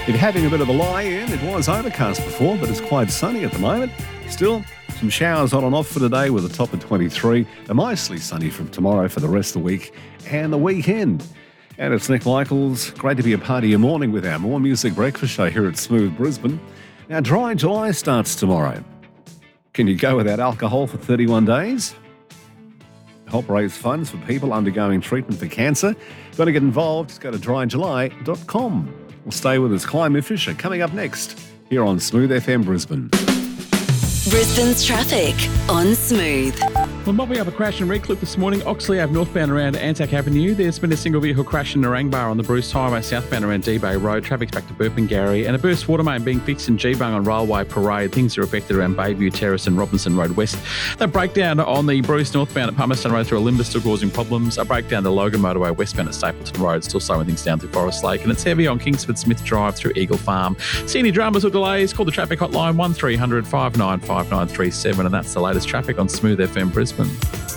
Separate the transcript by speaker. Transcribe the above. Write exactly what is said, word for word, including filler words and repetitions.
Speaker 1: If having a bit of a lie-in, it was overcast before, but it's quite sunny at the moment. Still, some showers on and off for today with a top of twenty-three. And mostly sunny from tomorrow for the rest of the week and the weekend. And it's Nick Michaels. Great to be a part of your morning with our More Music Breakfast show here at Smooth Brisbane. Now, Dry July starts tomorrow. Can you go without alcohol for thirty-one days? Help raise funds for people undergoing treatment for cancer. Got to get involved, just go to dry july dot com. We'll stay with us, Climate Fisher, coming up next here on Smooth F M Brisbane.
Speaker 2: Brisbane's traffic on Smooth.
Speaker 3: Well, mopping up a crash in Redcliffe this morning, Oxley Ave northbound around Anzac Avenue. There's been a single vehicle crash in Narangbar on the Bruce Highway southbound around D-Bay Road. Traffic's back to Burpengary. And a burst water main being fixed in Geebung on Railway Parade. Things are affected around Bayview Terrace and Robinson Road West. That breakdown on the Bruce northbound at Palmerston Road through Olympus still causing problems. A breakdown the Logan Motorway westbound at Stapleton Road still slowing things down through Forest Lake. And it's heavy on Kingsford Smith Drive through Eagle Farm. See any dramas or delays? Call the traffic hotline one three hundred five nine five nine three seven. And that's the latest traffic on Smooth F M Brisbane.